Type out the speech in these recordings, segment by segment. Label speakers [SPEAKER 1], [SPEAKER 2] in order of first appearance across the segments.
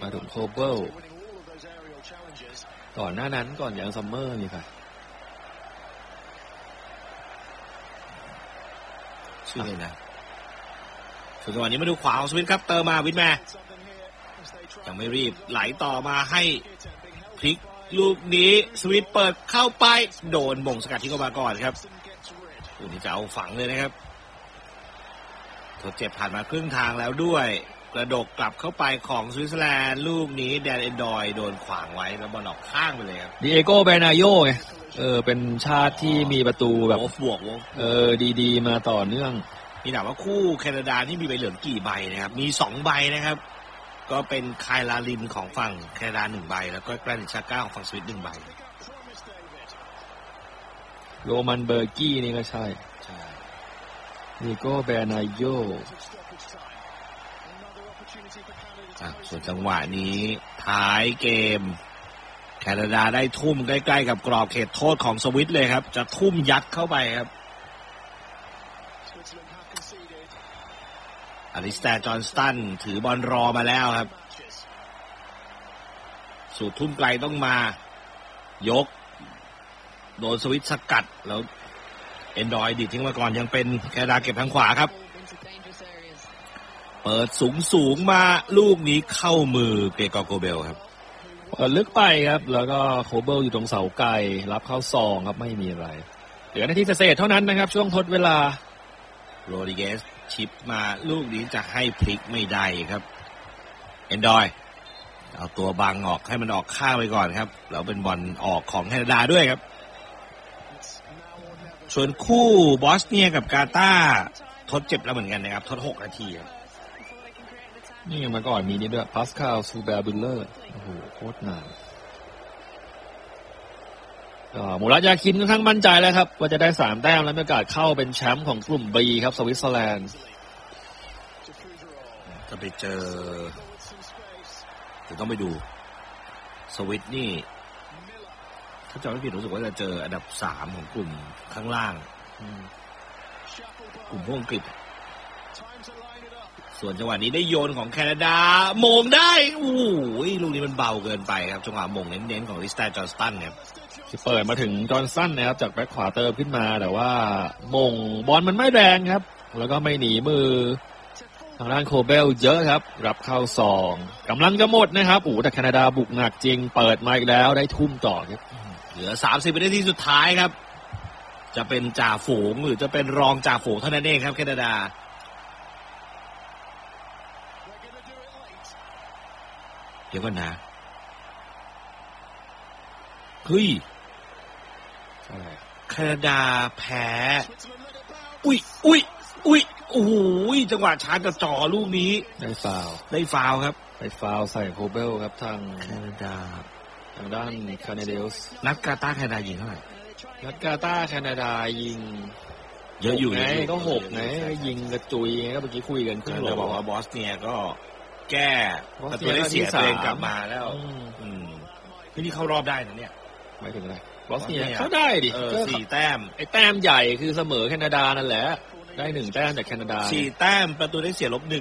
[SPEAKER 1] มาถึงโคเบิลก่อนหน้านั้นก่อนอย่างซัมเมอร์นี่ค่ะ
[SPEAKER 2] ชื่ออะไรนะส่วนจังหวะนี้มาดูขวาของสวิตครับเติมมาวินแมร์ยังไม่รีบไหลต่อมาให้พลิกลูกนี้สวิตเปิดเข้าไปโดนบ่งสกัดที่เข้ามาก่อนครับลูกนี้จะเอาฝังเลยนะครับทดเจ็บผ่านมาครึ่งทางแล้วด้วยกระดกกลับเข้าไปของสวิตเซอร์แลนด์ลูกนี้แดนเอนดอยโดนขวางไว้แล้วบอลออกข้างไปเลยครับ
[SPEAKER 1] ดิเอโกเบนาโยไงเป็นชาติที่มีประตูแบบ
[SPEAKER 2] บวก
[SPEAKER 1] ดีๆมาต่อเนื่อง
[SPEAKER 2] มีถามว่าคู่แคนาดาที่มีใบเหลืองกี่ใบนะครับมี2ใบนะครับก็เป็นไคลาลินของฝั่งแคนาดา1ใบแล้วก็แกรนิชาก้าของฝั่งสวิต1ใบ
[SPEAKER 1] โรมันเบอร์กี้นี่ก็ใช่ดิเอโกเบนาโย
[SPEAKER 2] ส่วนจังหวะนี้ท้ายเกมแคนาดาได้ทุ่มใกล้ๆกับกรอบเขตโทษของสวิตเลยครับจะทุ่มยัดเข้าไปครับอลิสแตร์จอห์นสตันถือบอลรอมาแล้วครับสูตรทุ่มไกลต้องมายกโดนสวิตสกัดแล้วเอนดอยดิดทิ้งมาก่อนยังเป็นแคนาดาเก็บทางขวาครับเปิดสูงมาลูกนี้เข้ามือเกกอร์โกเบลครับ
[SPEAKER 1] เปิดลึกไปครับแล้วก็โคเบิลอยู่ตรงเสาไกลรับเข้าซองครับไม่มีอะไรเหลือนาทีเศษเท่านั้นนะครับช่วงทดเวลา
[SPEAKER 2] โรดิเกสชิปมาลูกนี้จะให้พลิกไม่ได้ครับเอนดอยเอาตัวบังออกให้มันออกข้างไปก่อนครับแล้วเป็นบอลออกของแคนาดาด้วยครับส่วนคู่บอสเนียกับกาตาร์ทดเจ็บแล้วเหมือนกันนะครับทด6 นาทีครับ
[SPEAKER 1] นี่มาก่อนมีนี่ด้วยพาสคาลซูเบร์บิลเลอร์โอ้โหโคตรนานมูรัตยาคินค่อนข้างมั่นใจแล้วครับว่าจะได้3 แต้มและมีโอกาสเข้าเป็นแชมป์ของกลุ่ม B ครับสวิตเซอร์แลนด์
[SPEAKER 2] จะไปเจอเดี๋ยวต้องไปดูสวิตนี่ถ้าจำไม่ผิดรู้สึกว่าจะเจออันดับ3ของกลุ่มข้างล่างกลุ่มพวกอังกฤษส่วนจังหวะนี้ได้โยนของแคนาดาโมงได้โอ้โหลูกนี้มันเบาเกินไปครับจังหวะโมงเน้นๆของลิสแตร์จอห์นสตันครับ
[SPEAKER 1] ที่เปิดมาถึงจอห์นสันนะครับจากแบ็คขวาเติมขึ้นมาแต่ว่าโมงบอลมันไม่แรงครับแล้วก็ไม่หนีมือทางด้านโคเบลเยอะครับรับเข้าซองกำลังจะหมดนะครับโอ้แต่แคนาดาบุกหนักจริงเปิดมาอีกแล้วได้ทุ่มต่อครับ
[SPEAKER 2] เหลือ30 วินาทีสุดท้ายครับจะเป็นจ่าฝูงหรือจะเป็นรองจ่าฝูงเท่านั้นเองครับแคนาดาเดี๋ยวก่อนนะเฮ้ยแคนาดาแพ้อุ้ยโอ้โหจังหวะชาร์จจ่อลูกนี้
[SPEAKER 1] ได้ฟาว
[SPEAKER 2] ครับ
[SPEAKER 1] ได้ฟาวใส่โคเบลครับทาง
[SPEAKER 2] แคนาดา
[SPEAKER 1] ทางด้านแคนาเดลส์
[SPEAKER 2] นัดกาตาร์แคนาดายิงเท่าไหร่
[SPEAKER 1] นัดกาตาร์แคนาดายิง
[SPEAKER 2] เยอะอยู่
[SPEAKER 1] ไงก็6ไงยิงกระจุยไงก็เมื่อกี้คุยกัน
[SPEAKER 2] จะบอกว่าบอสเนียก็แก้ประตูได้เสียตัวเองกลับมาแล้วนี่เข้ารอบได้นะเนี่ย
[SPEAKER 1] หมายถึงอะไรบอสเนียเขาได้ดิ
[SPEAKER 2] 4 แต้ม
[SPEAKER 1] ไอ้แต้มใหญ่คือเสมอแคนาดานั่นแหละได้1 แต้มจากแคนาดา
[SPEAKER 2] 4 แต้มประตูได้เสีย-1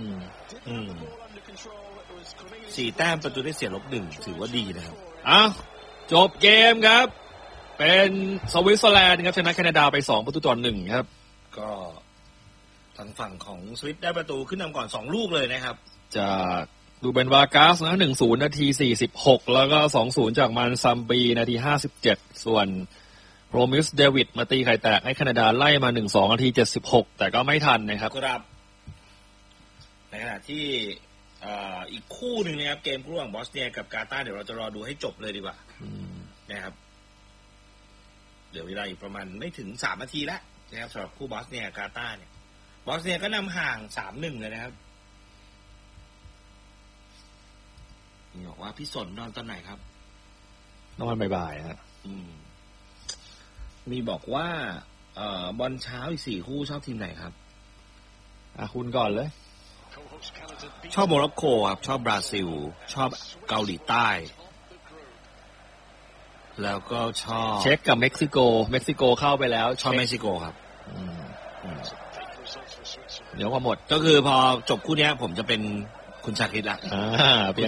[SPEAKER 2] 4 แต้มประตูได้เสีย-1ถือว่าดีนะครับ
[SPEAKER 1] จบเกมครับเป็นสวิตเซอร์แลนด์ครับชนะแคนาดาไป2-1ครับ
[SPEAKER 2] ก็ทางฝั่งของสวิตได้ประตูขึ้นนำก่อน2 ลูกเลยนะครับ
[SPEAKER 1] จากดูเบนวากาสนะ 1-0 นาที46แล้วก็ 2-0 จากมันซัมบีนาที57ส่วนโรมิสเดวิดมาตีไข่แตกให้แคนาดาไล่มา 1-2 นาที76แต่ก็ไม่ทันนะครับ
[SPEAKER 2] ครับในขณะที่อีกคู่หนึ่งนะครับเกมระหว่างบอสเนียกับกาตาร์เดี๋ยวเราจะรอดูให้จบเลยดีกว่านะครับเดี๋ยวเวลาอีกประมาณไม่ถึง3 นาทีแล้วนะครับสำหรับคู่บอสเนียกาตาร์เนี่ยบอสเนียก็นำห่าง 3-1 เลยนะครับบอกว่าพี่สนนอนตอนไหนครับ
[SPEAKER 1] นอนบ่ายๆฮะ
[SPEAKER 2] มีบอกว่าบอลเช้าอีก4 คู่ชอบทีมไหนครับ
[SPEAKER 1] คุณก่อนเลย
[SPEAKER 2] ชอบโมร็อกโกครับชอบบราซิลชอบเกาหลีใต้แล้วก็ชอบ
[SPEAKER 1] เช็กกับเม็กซิโกเข้าไปแล้ว
[SPEAKER 2] ชอบเม็กซิโกครับ
[SPEAKER 1] เดี๋ยวพอหมด
[SPEAKER 2] ก็คือพอจบคู่นี้ผมจะเป็นคุณชาคริตละ